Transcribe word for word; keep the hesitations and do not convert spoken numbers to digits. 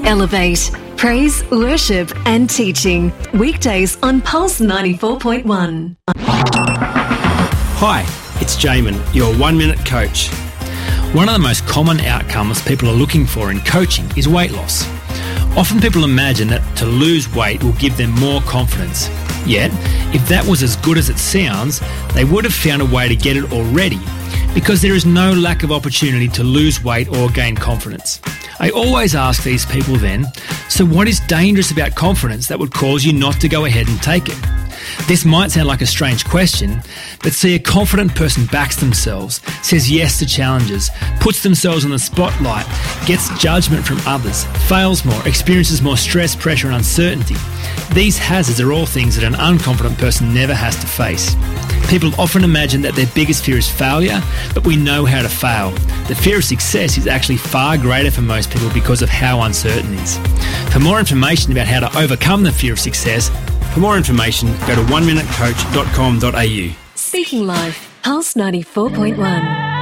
Elevate. Praise, worship and teaching. Weekdays on Pulse ninety-four point one. Hi, it's Jamin, your one-minute coach. One of the most common outcomes people are looking for in coaching is weight loss. Often people imagine that to lose weight will give them more confidence. Yet, if that was as good as it sounds, they would have found a way to get it already, because there is no lack of opportunity to lose weight or gain confidence. I always ask these people then, so what is dangerous about confidence that would cause you not to go ahead and take it? This might sound like a strange question, but see, a confident person backs themselves, says yes to challenges, puts themselves on the spotlight, gets judgment from others, fails more, experiences more stress, pressure and uncertainty. These hazards are all things that an unconfident person never has to face. People often imagine that their biggest fear is failure, but we know how to fail. The fear of success is actually far greater for most people because of how uncertain it is. For more information about how to overcome the fear of success, for more information, go to one minute coach dot com dot a u. Speaking Life, Pulse ninety-four point one.